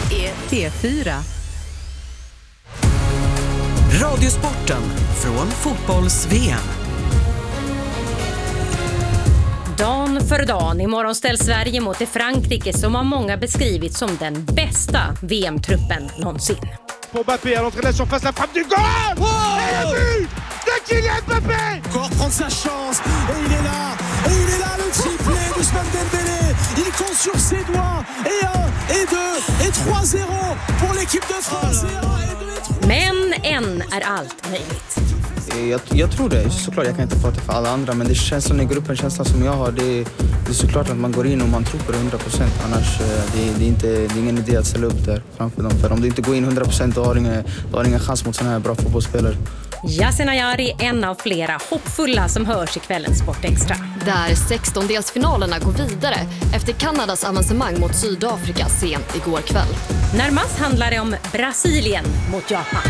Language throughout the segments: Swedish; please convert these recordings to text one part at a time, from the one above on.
är P4. Radiosporten från fotbolls-VM. Dan för dan. Imorgon ställs Sverige mot det Frankrike som har många beskrivit som den bästa VM-truppen någonsin. Pour Mbappé à l'entrée de la surface, la frappe du goal! Oh! Et le but de Kylian Mbappé! Encore prendre sa chance et il est là, le triplé d'Ousmane Dembélé. Il compte sur ses doigts et 1 et 2 et 3-0 pour l'équipe de France. Men än är allt möjligt. Jag tror det, såklart jag kan inte prata för alla andra, men det känns som i gruppen, känslan som jag har, det är såklart att man går in och man tror på det 100%, annars det är ingen idé att ställa upp där framför dem, för om du inte går in 100% då har ingen chans mot sådana här bra fotbollsspelare. Yasin Ayari, en av flera hoppfulla som hörs i kvällens Sportextra. Där 16-delsfinalerna går vidare efter Kanadas avancemang mot Sydafrika sent igår kväll. Närmast handlar det om Brasilien mot Japan.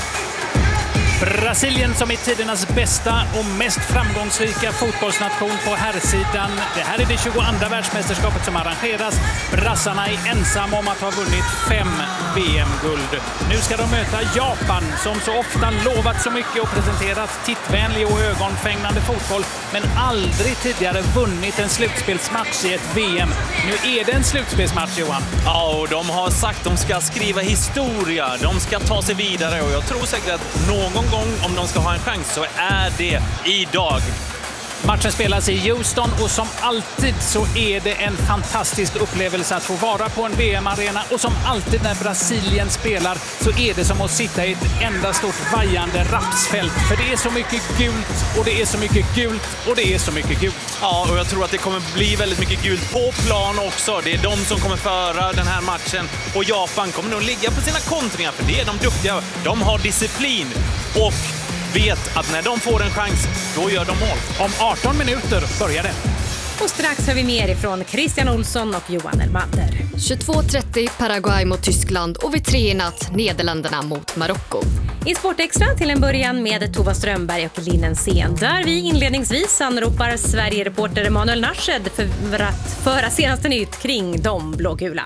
Brasilien som är tidernas bästa och mest framgångsrika fotbollsnation på herrsidan. Det här är det 22:a världsmästerskapet som arrangeras. Brassarna är ensamma om att ha vunnit 5 VM-guld. Nu ska de möta Japan som så ofta lovat så mycket och presenterat tittvänlig och ögonfängande fotboll, men aldrig tidigare vunnit en slutspelsmatch i ett VM. Nu är det en slutspelsmatch, Johan. Ja, och de har sagt att de ska skriva historia. De ska ta sig vidare och jag tror säkert att någon gång, om de ska ha en chans, så är det idag. Matchen spelas i Houston och som alltid så är det en fantastisk upplevelse att få vara på en VM-arena, och som alltid när Brasilien spelar så är det som att sitta i ett enda stort vajande rapsfält, för det är så mycket gult och det är så mycket gult och det är så mycket gult. Ja, och jag tror att det kommer bli väldigt mycket gult på plan också. Det är de som kommer föra den här matchen och Japan kommer nog ligga på sina kontringar, för det är de duktiga. De har disciplin och vet att när de får en chans, då gör de mål. Om 18 minuter börjar det. Och strax hör vi mer ifrån Christian Olsson och Johan Elmander. 22:30 Paraguay mot Tyskland och vid 3 i natt Nederländerna mot Marocko. I Sportextra till en början med Tova Strömberg och Linnen Sen, där vi inledningsvis anropar Sverige-reporter Emanuel Narshed för att föra senaste nytt kring de blågula.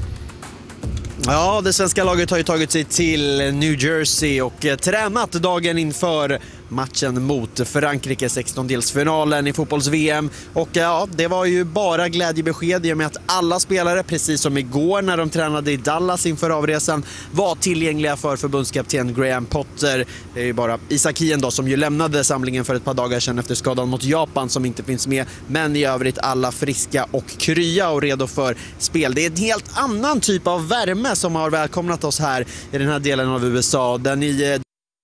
Ja, det svenska laget har ju tagit sig till New Jersey och tränat dagen inför matchen mot Frankrike, 16-delsfinalen i fotbolls-VM. Och ja, det var ju bara glädjebesked i och med att alla spelare, precis som igår när de tränade i Dallas inför avresan, var tillgängliga för förbundskapten Graham Potter. Det är ju bara Isak Hien då som ju lämnade samlingen för ett par dagar sedan efter skadan mot Japan som inte finns med. Men i övrigt alla friska och krya och redo för spel. Det är en helt annan typ av värme som har välkomnat oss här i den här delen av USA. Där ni...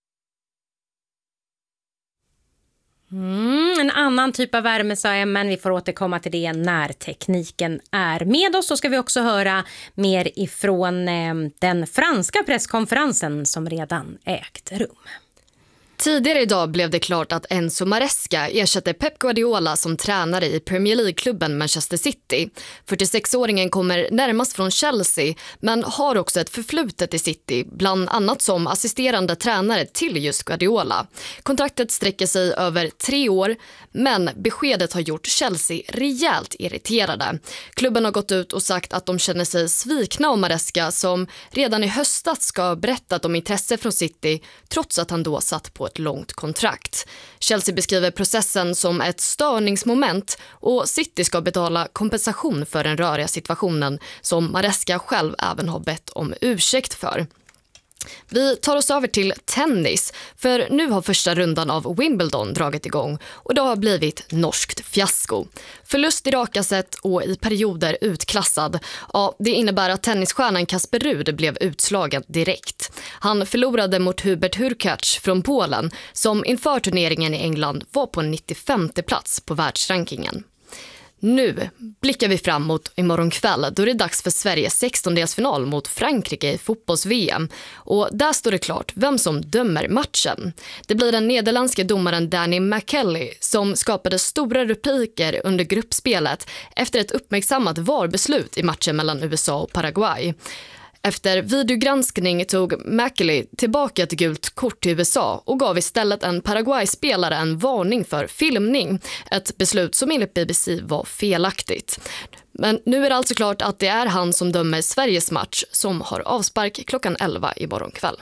En annan typ av värme, sa jag, men vi får återkomma till det när tekniken är med oss. Så ska vi också höra mer ifrån den franska presskonferensen som redan ägt rum. Tidigare idag blev det klart att Enzo Maresca ersätter Pep Guardiola som tränare i Premier League-klubben Manchester City. 46-åringen kommer närmast från Chelsea men har också ett förflutet i City, bland annat som assisterande tränare till just Guardiola. Kontraktet sträcker sig över 3 år, men beskedet har gjort Chelsea rejält irriterade. Klubben har gått ut och sagt att de känner sig svikna av Maresca som redan i höstas ska ha berättat om intresse från City trots att han då satt på ett långt kontrakt. Chelsea beskriver processen som ett störningsmoment och City ska betala kompensation för den röriga situationen som Maresca själv även har bett om ursäkt för. Vi tar oss över till tennis, för nu har första rundan av Wimbledon dragit igång och det har blivit norskt fiasko. Förlust i raka set och i perioder utklassad. Ja, det innebär att tennisstjärnan Kasper Ruud blev utslagen direkt. Han förlorade mot Hubert Hurkacz från Polen som inför turneringen i England var på 95:e plats på världsrankingen. Nu blickar vi fram mot imorgon kväll då det är dags för Sveriges 16-delsfinal mot Frankrike i fotbolls-VM. Och där står det klart vem som dömer matchen. Det blir den nederländske domaren Danny McKelly som skapade stora rubriker under gruppspelet efter ett uppmärksammat VAR-beslut i matchen mellan USA och Paraguay. Efter videogranskning tog Mackley tillbaka ett gult kort till USA och gav istället en Paraguay-spelare en varning för filmning. Ett beslut som enligt BBC var felaktigt. Men nu är det alltså klart att det är han som dömer Sveriges match som har avspark klockan 11 i morgon kväll.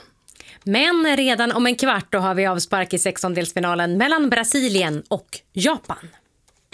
Men redan om en kvart då har vi avspark i 16-delsfinalen mellan Brasilien och Japan.